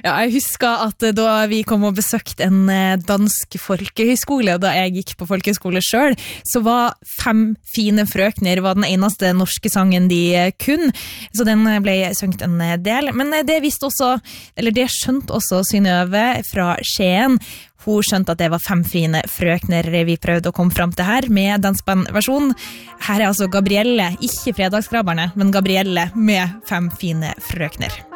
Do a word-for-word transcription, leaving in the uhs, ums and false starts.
Ja, jeg husker at da vi kom og besøkte en dansk folkehøyskole, da jeg gikk på folkehøyskole selv, så var Fem fine frøkner var den eneste norske sangen de kun, så den ble sunget en del. Men det visste også, eller det skjønte også Synnøve fra Skien. Hun skjønte at det var Fem fine frøkner vi prøvde å komme frem til her med dansbandversjon. Her er altså Gabrielle, ikke Fredagskrabberne, men Gabrielle med Fem fine frøkner.